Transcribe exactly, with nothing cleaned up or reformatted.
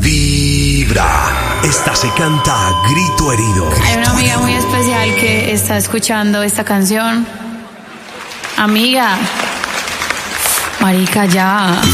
Vibra. Esta se canta a grito herido. Hay una amiga muy especial que está escuchando esta canción. Amiga, marica, ya.